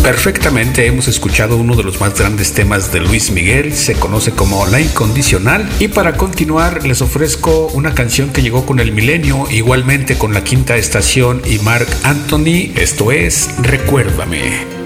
Perfectamente, hemos escuchado uno de los más grandes temas de Luis Miguel, se conoce como La Incondicional, y para continuar les ofrezco una canción que llegó con el milenio, igualmente con La Quinta Estación y Marc Anthony, esto es Recuérdame.